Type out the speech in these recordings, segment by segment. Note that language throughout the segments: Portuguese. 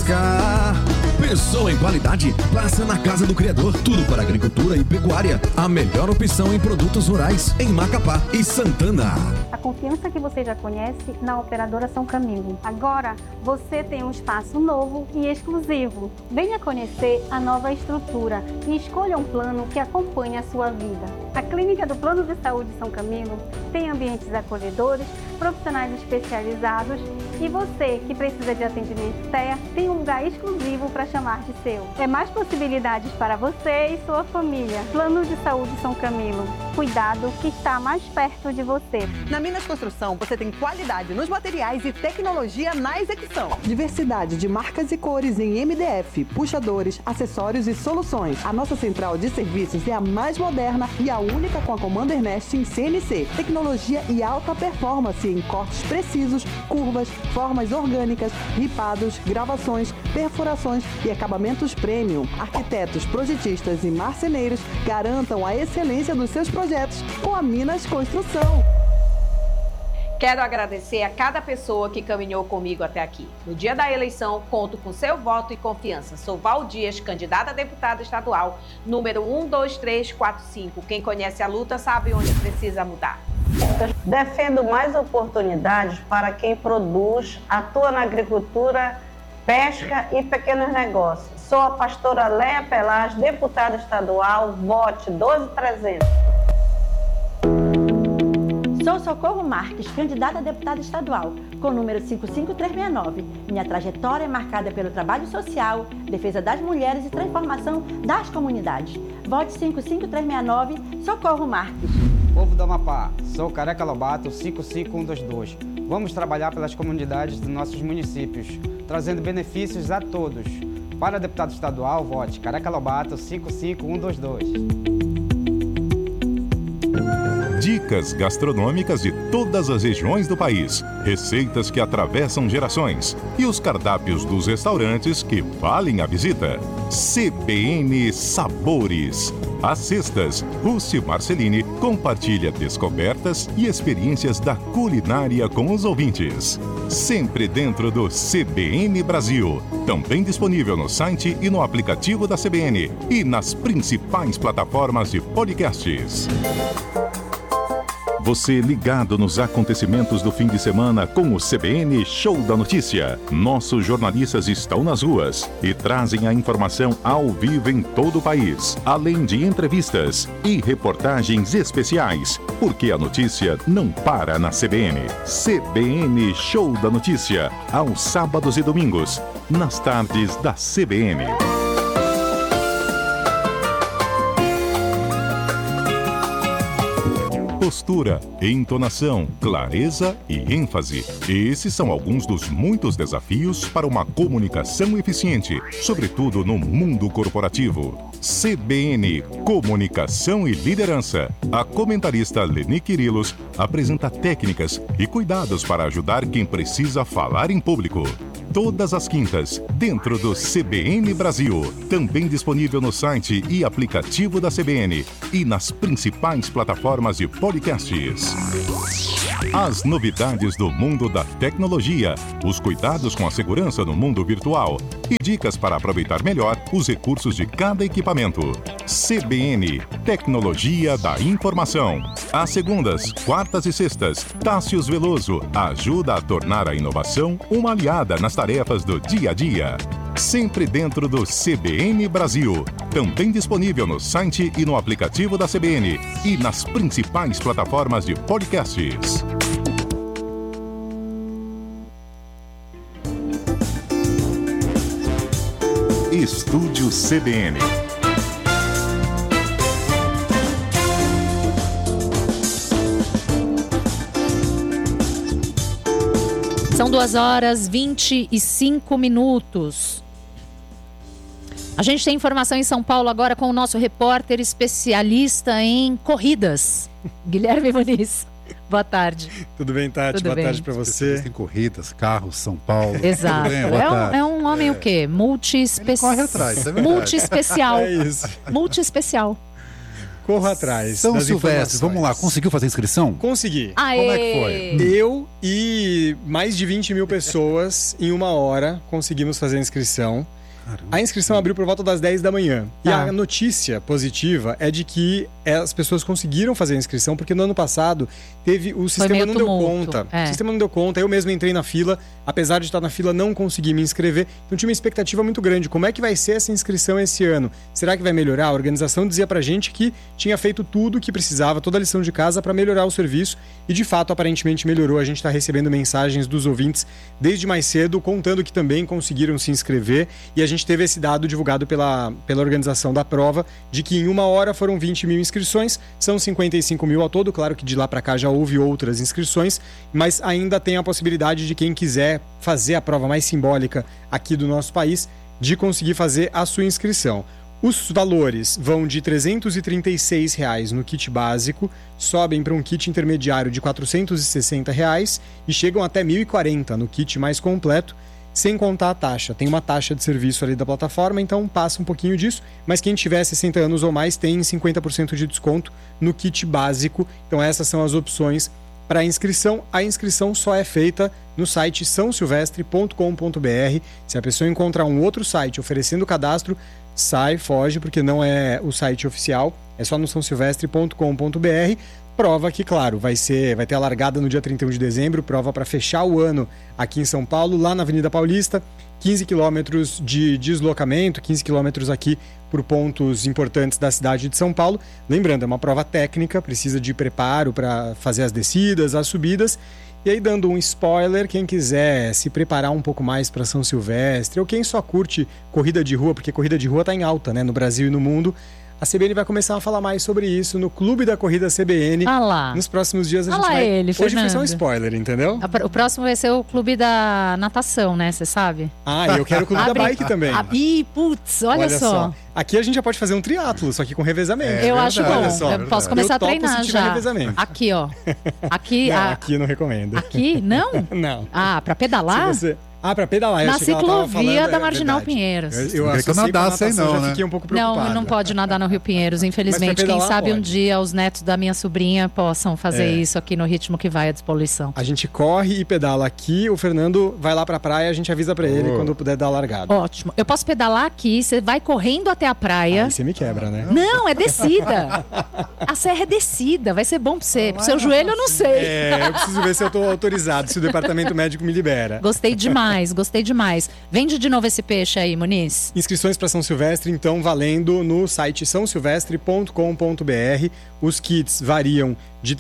pescar. Pensou em qualidade? Passa na Casa do Criador. Tudo para agricultura e pecuária. A melhor opção em produtos rurais em Macapá e Santana. A confiança que você já conhece na Operadora São Camilo. Agora você tem um espaço novo e exclusivo. Venha conhecer a nova estrutura e escolha um plano que acompanhe a sua vida. A Clínica do Plano de Saúde São Camilo tem ambientes acolhedores, profissionais especializados e você que precisa de atendimento TEA tem um lugar exclusivo para chamar de seu. É mais possibilidades para você e sua família. Plano de Saúde São Camilo. Cuidado que está mais perto de você. Na Minas Construção, você tem qualidade nos materiais e tecnologia na execução. Diversidade de marcas e cores em MDF, puxadores, acessórios e soluções. A nossa central de serviços é a mais moderna e a única com a Commander Nest em CNC. Tecnologia e alta performance em cortes precisos, curvas, formas orgânicas, ripados, gravações, perfurações e acabamentos premium. Arquitetos, projetistas e marceneiros garantam a excelência dos seus projetos com a Minas Construção. Quero agradecer a cada pessoa que caminhou comigo até aqui. No dia da eleição, conto com seu voto e confiança. Sou Val Dias, candidata a deputada estadual, número 12345. Quem conhece a luta sabe onde precisa mudar. Defendo mais oportunidades para quem produz, atua na agricultura, pesca e pequenos negócios. Sou a pastora Léa Pelaz, deputada estadual, vote 12300. Sou Socorro Marques, candidata a deputada estadual, com o número 55369. Minha trajetória é marcada pelo trabalho social, defesa das mulheres e transformação das comunidades. Vote 55369, Socorro Marques. Povo do Amapá, sou Careca Lobato, 55122. Vamos trabalhar pelas comunidades dos nossos municípios, trazendo benefícios a todos. Para deputado estadual, vote Careca Lobato, 55122. Dicas gastronômicas de todas as regiões do país, receitas que atravessam gerações e os cardápios dos restaurantes que valem a visita. CBN Sabores. Às sextas, Rússi Marcelini compartilha descobertas e experiências da culinária com os ouvintes. Sempre dentro do CBN Brasil. Também disponível no site e no aplicativo da CBN e nas principais plataformas de podcasts. Você ligado nos acontecimentos do fim de semana com o CBN Show da Notícia. Nossos jornalistas estão nas ruas e trazem a informação ao vivo em todo o país, além de entrevistas e reportagens especiais, porque a notícia não para na CBN. CBN Show da Notícia, aos sábados e domingos, nas tardes da CBN. Postura, entonação, clareza e ênfase. Esses são alguns dos muitos desafios para uma comunicação eficiente, sobretudo no mundo corporativo. CBN, Comunicação e Liderança. A comentarista Leni Quirilos apresenta técnicas e cuidados para ajudar quem precisa falar em público. Todas as quintas, dentro do CBN Brasil. Também disponível no site e aplicativo da CBN e nas principais plataformas de podcasts. As novidades do mundo da tecnologia, os cuidados com a segurança no mundo virtual e dicas para aproveitar melhor os recursos de cada equipamento. CBN, Tecnologia da Informação. Às segundas, quartas e sextas, Tássius Veloso ajuda a tornar a inovação uma aliada nas tarefas do dia a dia. Sempre dentro do CBN Brasil. Também disponível no site e no aplicativo da CBN e nas principais plataformas de podcasts. Estúdio CBN. São 2h25. A gente tem informação em São Paulo agora com o nosso repórter especialista em corridas, Guilherme Muniz. Boa tarde. Tudo bem, Tati? Tudo Boa bem. tarde para você. Tem corridas, carros, São Paulo. Exato. É um homem o quê? Ele corre atrás, é verdade. Multi-especial. É isso. Multi-especial. Corro atrás. São das Silvestre, informações. vamos lá, conseguiu fazer a inscrição? Consegui. Aê! Como é que foi? Eu e mais de 20 mil pessoas, em 1 hora, conseguimos fazer a inscrição. Caramba. A inscrição abriu por volta das 10 da manhã. E Tá. a notícia positiva é de que as pessoas conseguiram fazer a inscrição, porque no ano passado o sistema meio não deu tumulto, conta. é. O sistema não deu conta. Eu mesmo entrei na fila, apesar de estar na fila, não consegui me inscrever. Então tinha uma expectativa muito grande. Como é que vai ser essa inscrição esse ano? Será que vai melhorar? A organização dizia pra gente que tinha feito tudo o que precisava, toda a lição de casa para melhorar o serviço. E de fato, aparentemente melhorou. A gente está recebendo mensagens dos ouvintes desde mais cedo, contando que também conseguiram se inscrever. E a gente teve esse dado divulgado pela organização da prova, de que em 1 hora foram 20 mil inscrições, são 55 mil ao todo. Claro que de lá para cá já houve outras inscrições, mas ainda tem a possibilidade de quem quiser fazer a prova mais simbólica aqui do nosso país, de conseguir fazer a sua inscrição. Os valores vão de R$ 336 no kit básico, sobem para um kit intermediário de R$ 460 e chegam até R$ 1.040 no kit mais completo, sem contar a taxa. Tem uma taxa de serviço ali da plataforma, então passa um pouquinho disso, mas quem tiver 60 anos ou mais tem 50% de desconto no kit básico. Então essas são as opções para a inscrição. A inscrição só é feita no site sãosilvestre.com.br. Se a pessoa encontrar um outro site oferecendo o cadastro, foge, porque não é o site oficial, é só no sãosilvestre.com.br. Prova que, claro, vai ter a largada no dia 31 de dezembro, prova para fechar o ano aqui em São Paulo, lá na Avenida Paulista, 15 quilômetros de deslocamento, 15 quilômetros aqui por pontos importantes da cidade de São Paulo. Lembrando, é uma prova técnica, precisa de preparo para fazer as descidas, as subidas. E aí, dando um spoiler, quem quiser se preparar um pouco mais para São Silvestre, ou quem só curte corrida de rua, porque corrida de rua está em alta, né, no Brasil e no mundo, a CBN vai começar a falar mais sobre isso no Clube da Corrida CBN. Nos próximos dias a gente vai... Hoje foi só um spoiler, entendeu? O próximo vai ser o Clube da Natação, né? Você sabe? Ah, eu quero o Clube da Bike também. Ih, putz, olha só. Aqui a gente já pode fazer um triatlo, só que com revezamento. Eu acho bom. Eu posso começar a topo treinar se tiver já. Revezamento. Aqui, ó. Aqui, não, aqui eu não recomendo. Aqui? Não? Não. Ah, pra pedalar? Pra pedalar. Na ciclovia da Marginal Pinheiros. Eu que eu nadasse aí não, né? Fiquei um pouco preocupado. Não pode nadar no Rio Pinheiros, infelizmente. Quem sabe um dia os netos da minha sobrinha possam fazer isso aqui no ritmo que vai a despoluição. A gente corre e pedala aqui, o Fernando vai lá pra praia, a gente avisa pra ele quando puder dar a largada. Ótimo. Eu posso pedalar aqui, você vai correndo até a praia. Aí você me quebra, né? Não, é descida. A serra é descida, vai ser bom pra você. Pro seu joelho eu não sei. Eu preciso ver se eu tô autorizado, se o departamento médico me libera. Gostei demais. Vende de novo esse peixe aí, Muniz. Inscrições para São Silvestre, então, valendo no site sãosilvestre.com.br. Os kits variam de R$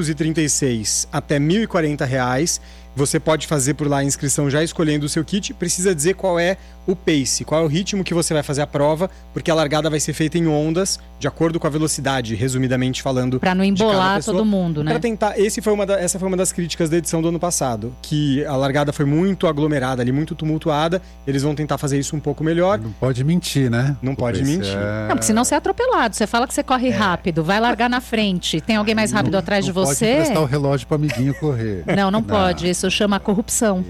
336 até R$ 1.040. Você pode fazer por lá a inscrição já escolhendo o seu kit. Precisa dizer qual é o pace, qual é o ritmo que você vai fazer a prova, porque a largada vai ser feita em ondas, de acordo com a velocidade, resumidamente falando. Para não embolar todo mundo, né? Para tentar. Essa foi uma das críticas da edição do ano passado, que a largada foi muito aglomerada ali, muito tumultuada. Eles vão tentar fazer isso um pouco melhor. Não pode mentir, né? Não pode mentir. Não, porque senão você é atropelado. Você fala que você corre rápido, vai largar na frente. Tem alguém mais rápido atrás de você? Não pode prestar o relógio para o amiguinho correr. Não pode. Isso chama corrupção.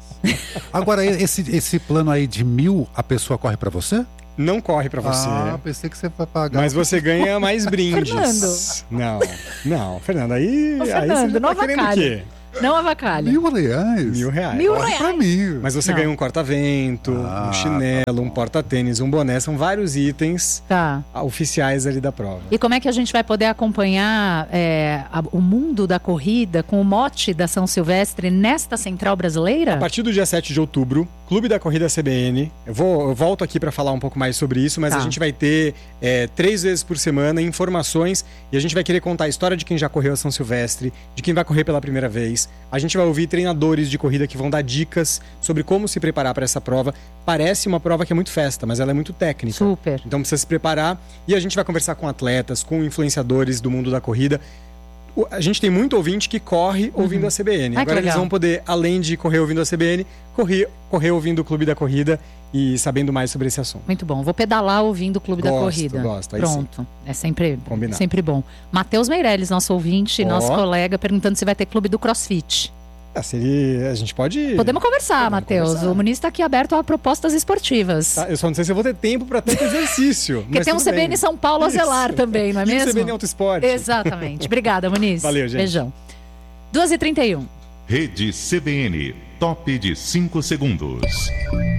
Agora, esse plano aí de 1.000, a pessoa corre para você? Não corre pra você. Pensei que você vai pagar. Mas você ganha mais brindes. Fernando. Não, Fernando, aí Fernando, você tá querendo o quê? Não avacalha. R$1.000? R$1.000. Pra mim. Mas você ganha um corta-vento, um chinelo, um porta-tênis, um boné. São vários itens oficiais ali da prova. E como é que a gente vai poder acompanhar o mundo da corrida com o mote da São Silvestre nesta Central Brasileira? A partir do dia 7 de outubro, Clube da Corrida CBN. Eu volto aqui para falar um pouco mais sobre isso, mas a gente vai ter 3 vezes por semana informações e a gente vai querer contar a história de quem já correu a São Silvestre, de quem vai correr pela primeira vez. A gente vai ouvir treinadores de corrida que vão dar dicas sobre como se preparar para essa prova. Parece uma prova que é muito festa, mas ela é muito técnica. Super. Então precisa se preparar e a gente vai conversar com atletas, com influenciadores do mundo da corrida. A gente tem muito ouvinte que corre ouvindo a CBN. Agora eles vão poder, além de correr ouvindo a CBN, correr ouvindo o Clube da Corrida e sabendo mais sobre esse assunto. Muito bom. Vou pedalar ouvindo o Clube da Corrida. Gosto. Pronto. É sempre combinado. Bom. Matheus Meirelles, nosso ouvinte, nosso colega, perguntando se vai ter Clube do CrossFit. A gente pode... Podemos conversar, Matheus. conversar. O Muniz está aqui aberto a propostas esportivas. Tá, eu só não sei se eu vou ter tempo para tanto exercício. Porque mas tem um tudo CBN bem. São Paulo a zelar também, não é E mesmo? um CBN Auto Esporte. Exatamente. Obrigada, Muniz. Valeu, gente. Beijão. 2h31. Rede CBN, top de 5 segundos.